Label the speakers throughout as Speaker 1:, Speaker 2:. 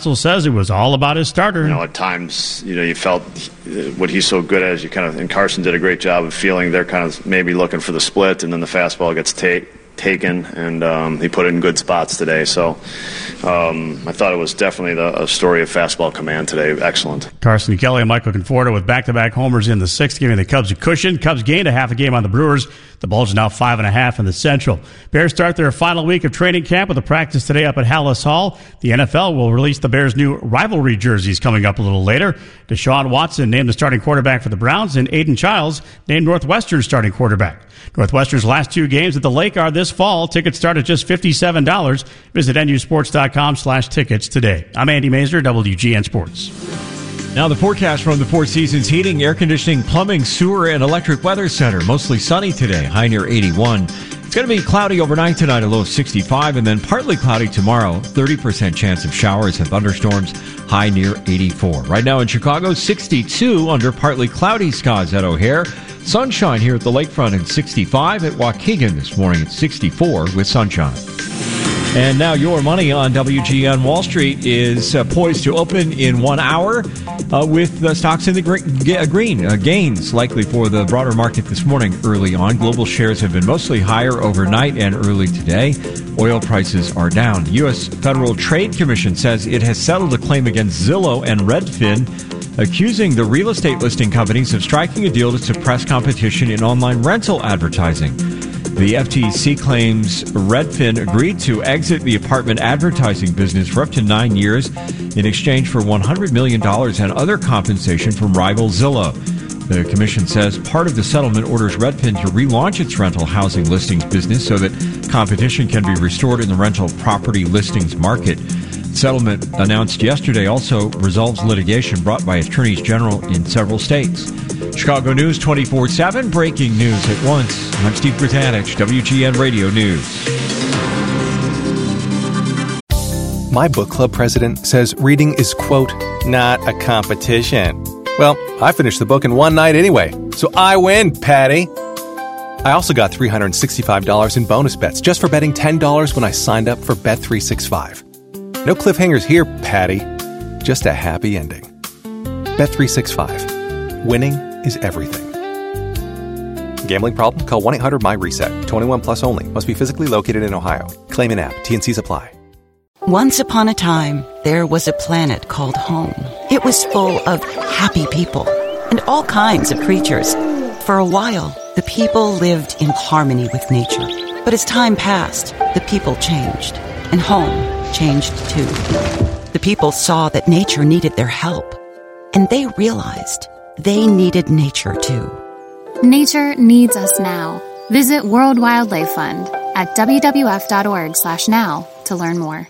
Speaker 1: says it was all about his starter.
Speaker 2: At times, you felt what he's so good at is and Carson did a great job of feeling they're kind of maybe looking for the split, and then the fastball gets taken, and he put it in good spots today. So I thought it was definitely a story of fastball command today. Excellent.
Speaker 1: Carson Kelly and Michael Conforto with back-to-back homers in the sixth, giving the Cubs a cushion. Cubs gained a half a game on the Brewers. The Bulls are now 5.5 in the Central. Bears start their final week of training camp with a practice today up at Hallis Hall. The NFL will release the Bears' new rivalry jerseys coming up a little later. Deshaun Watson named the starting quarterback for the Browns, and Aiden Childs named Northwestern's starting quarterback. Northwestern's last 2 games at the Lake are this fall. Tickets start at just $57. Visit nusports.com/tickets today. I'm Andy Mazur, WGN Sports.
Speaker 3: Now the forecast from the Four Seasons Heating, Air Conditioning, Plumbing, Sewer, and Electric Weather Center. Mostly sunny today, high near 81. It's going to be cloudy overnight tonight, a low of 65, and then partly cloudy tomorrow. 30% chance of showers and thunderstorms, high near 84. Right now in Chicago, 62 under partly cloudy skies at O'Hare. Sunshine here at the lakefront at 65. At Waukegan this morning at 64 with sunshine. And now your money on WGN Wall Street is poised to open in 1 hour with stocks in the green. Gains likely for the broader market this morning early on. Global shares have been mostly higher overnight and early today. Oil prices are down. U.S. Federal Trade Commission says it has settled a claim against Zillow and Redfin, accusing the real estate listing companies of striking a deal to suppress competition in online rental advertising. The FTC claims Redfin agreed to exit the apartment advertising business for up to 9 years in exchange for $100 million and other compensation from rival Zillow. The commission says part of the settlement orders Redfin to relaunch its rental housing listings business so that competition can be restored in the rental property listings market. Settlement announced yesterday also resolves litigation brought by attorneys general in several states. Chicago News 24/7, breaking news at once. I'm Steve Britanich, WGN Radio News.
Speaker 4: My book club president says reading is, quote, not a competition. Well, I finished the book in one night anyway, so I win, Patty. I also got $365 in bonus bets just for betting $10 when I signed up for Bet365. No cliffhangers here, Patty. Just a happy ending. Bet365. Winning is everything. Gambling problem? Call 1-800-MY-RESET. 21 plus only. Must be physically located in Ohio. Claim in app. T&Cs apply.
Speaker 5: Once upon a time, there was a planet called home. It was full of happy people and all kinds of creatures. For a while, the people lived in harmony with nature. But as time passed, the people changed. And home changed too. The people saw that nature needed their help. And they realized they needed nature too.
Speaker 6: Nature needs us now. Visit World Wildlife Fund at WWF.org/now to learn more.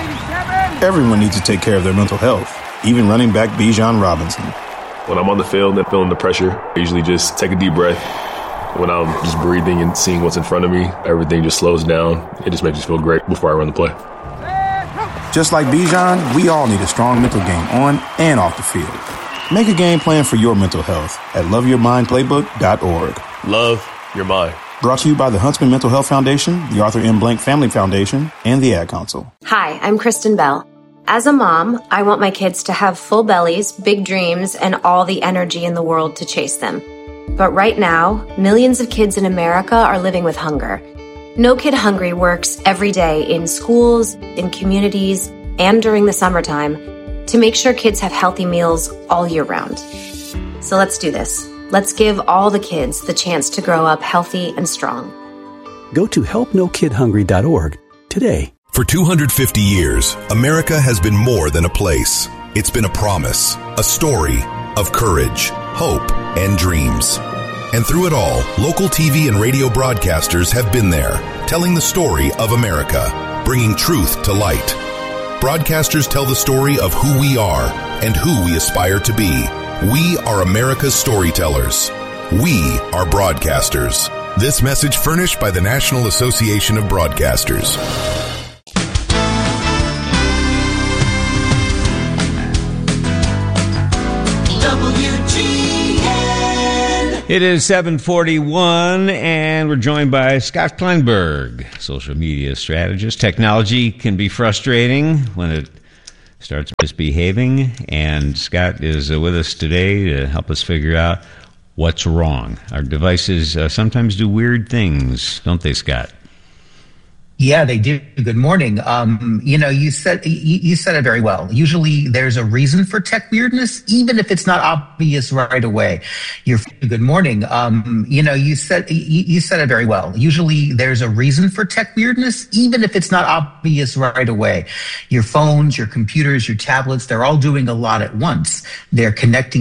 Speaker 7: Everyone needs to take care of their mental health, even running back Bijan Robinson.
Speaker 8: When I'm on the field and feeling the pressure, I usually just take a deep breath. When I'm just breathing and seeing what's in front of me, everything just slows down. It just makes me feel great before I run the play.
Speaker 7: Just like Bijan, we all need a strong mental game on and off the field. Make a game plan for your mental health at loveyourmindplaybook.org.
Speaker 8: Love your mind.
Speaker 7: Brought to you by the Huntsman Mental Health Foundation, the Arthur M. Blank Family Foundation, and the Ad Council.
Speaker 9: Hi, I'm Kristen Bell. As a mom, I want my kids to have full bellies, big dreams, and all the energy in the world to chase them. But right now, millions of kids in America are living with hunger. No Kid Hungry works every day in schools, in communities, and during the summertime to make sure kids have healthy meals all year round. So let's do this. Let's give all the kids the chance to grow up healthy and strong.
Speaker 10: Go to helpnokidhungry.org today.
Speaker 11: For 250 years, America has been more than a place. It's been a promise, a story of courage, hope, and dreams. And through it all, local TV and radio broadcasters have been there, telling the story of America, bringing truth to light. Broadcasters tell the story of who we are and who we aspire to be. We are America's storytellers. We are broadcasters. This message furnished by the National Association of Broadcasters.
Speaker 3: It is 7:41, and we're joined by Scott Kleinberg, social media strategist. Technology can be frustrating when it
Speaker 12: starts misbehaving. And Scott is with us today to help us figure out what's wrong. Our devices sometimes do weird things, don't they, Scott?
Speaker 13: Yeah, they do. Good morning. You said it very well. Usually there's a reason for tech weirdness, even if it's not obvious right away. Good morning. You said it very well. Usually there's a reason for tech weirdness, even if it's not obvious right away. Your phones, your computers, your tablets, they're all doing a lot at once. They're connecting